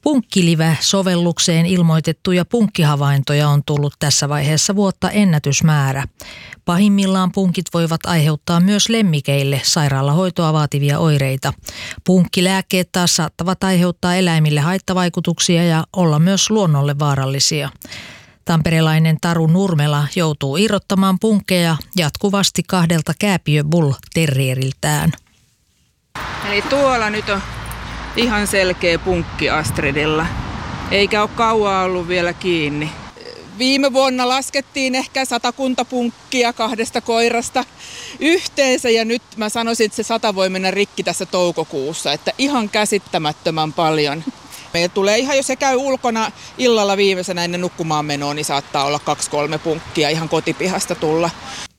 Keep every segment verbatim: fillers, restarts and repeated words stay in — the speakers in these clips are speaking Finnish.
Punkkilive-sovellukseen ilmoitettuja punkkihavaintoja on tullut tässä vaiheessa vuotta ennätysmäärä. Pahimmillaan punkit voivat aiheuttaa myös lemmikeille sairaalahoitoa vaativia oireita. Punkkilääkkeet taas saattavat aiheuttaa eläimille haittavaikutuksia ja olla myös luonnolle vaarallisia. Tamperelainen Taru Nurmela joutuu irrottamaan punkkeja jatkuvasti kahdelta Kääpiö Bull Terrieriltään. Eli tuolla nyt on ihan selkeä punkki Astridilla, eikä ole kauan ollut vielä kiinni. Viime vuonna laskettiin ehkä satakunta punkkia kahdesta koirasta yhteensä ja nyt mä sanoisin, että se sata voi mennä rikki tässä toukokuussa, että ihan käsittämättömän paljon. Meillä tulee ihan, jos se käy ulkona illalla viimeisenä ennen nukkumaan menoa, niin saattaa olla kaksi kolme punkkia ihan kotipihasta tulla.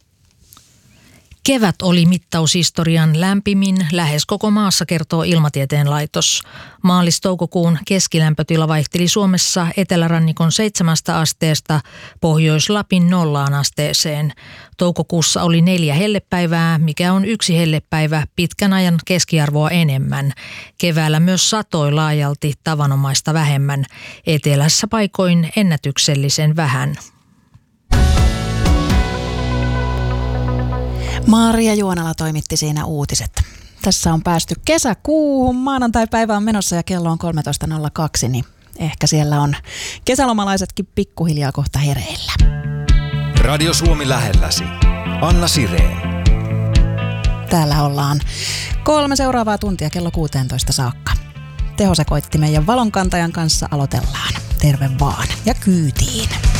Kevät oli mittaushistorian lämpimin lähes koko maassa, kertoo Ilmatieteen laitos. Maalis-toukokuun keskilämpötila vaihteli Suomessa etelärannikon seitsemästä asteesta Pohjois-Lapin nollaan asteeseen. Toukokuussa oli neljä hellepäivää, mikä on yksi hellepäivä pitkän ajan keskiarvoa enemmän. Keväällä myös satoi laajalti tavanomaista vähemmän, etelässä paikoin ennätyksellisen vähän. Maria Juonala toimitti siinä uutiset. Tässä on päästy kesäkuuhun. Maanantai-päivä on menossa ja kello on kolmetoista nolla kaksi, niin ehkä siellä on kesälomalaisetkin pikkuhiljaa kohta hereillä. Radio Suomi lähelläsi. Anna Sireen. Täällä ollaan kolme seuraavaa tuntia kello kuusitoista saakka. Tehosekoittimen ja valonkantajan kanssa aloitellaan. Terve vaan ja kyytiin.